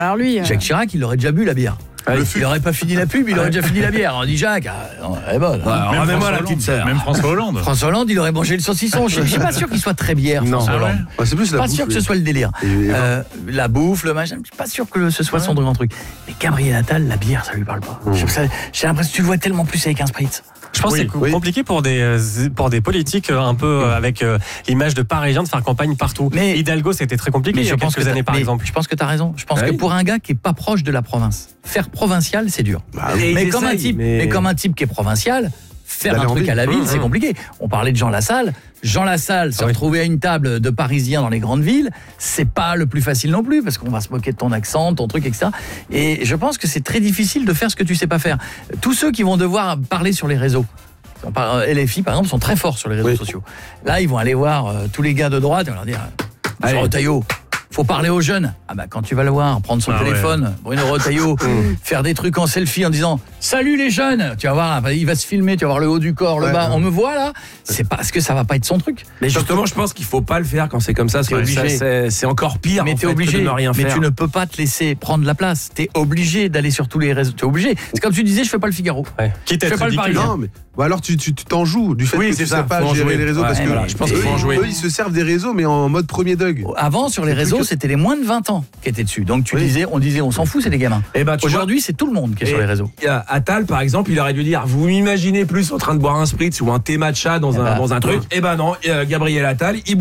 Alors lui, Jacques Chirac, il aurait déjà bu la bière. Il n'aurait pas fini la pub, il aurait déjà fini la bière. On dit Jacques, elle est bonne. Ramène-moi la petite sœur. Même François Hollande. François Hollande, il aurait mangé le saucisson. Je suis pas sûr qu'il soit très bière, François Hollande. C'est plus la Pas bouffe, sûr que ce soit le délire. La bouffe, le machin, je suis pas sûr que ce soit son grand truc. Mais Gabriel Attal, la bière, ça lui parle pas. J'ai l'impression que tu le vois tellement plus avec un spritz. Je pense que c'est compliqué pour des politiques un peu avec l'image de Parisien de faire campagne partout. Mais Hidalgo, c'était très compliqué il y a quelques années, par exemple. Je pense que tu as raison. Je pense que pour un gars qui est pas proche de la province, faire provincial, c'est dur. Mais comme un type qui est provincial, faire un truc à la ville, c'est compliqué. On parlait de Jean Lassalle. Jean Lassalle, se retrouver à une table de Parisiens dans les grandes villes, c'est pas le plus facile non plus, parce qu'on va se moquer de ton accent, ton truc, etc. Et je pense que c'est très difficile de faire ce que tu sais pas faire. Tous ceux qui vont devoir parler sur les réseaux, LFI par exemple, sont très forts sur les réseaux sociaux. Là, ils vont aller voir tous les gars de droite et vont leur dire Retailleau, faut parler aux jeunes. Quand tu vas le voir, prendre son téléphone, Bruno Retailleau, faire des trucs en selfie en disant salut les jeunes, tu vas voir, il va se filmer, tu vas voir le haut du corps, le bas, on me voit là. C'est parce que ça va pas être son truc. Mais justement, je pense qu'il faut pas le faire quand c'est comme ça. C'est encore pire. Mais t'es obligé de ne rien faire. Mais tu ne peux pas te laisser prendre la place. T'es obligé d'aller sur tous les réseaux. T'es obligé. C'est comme tu disais, je fais pas le Figaro. Quitte à je fais pas le Parisien. Non, mais alors tu t'en joues du fait que tu sais pas gérer les réseaux parce que je pense qu'il faut en jouer. Eux, ils se servent des réseaux mais en mode premier Doug. Avant sur les réseaux, c'était les moins de 20 ans qui étaient dessus. Donc on s'en fout, c'est des gamins. Aujourd'hui, c'est tout le monde qui est sur les réseaux. Attal, par exemple, il aurait dû dire vous m'imaginez plus en train de boire un spritz ou un thé matcha dans un truc. Non, Gabriel Attal, il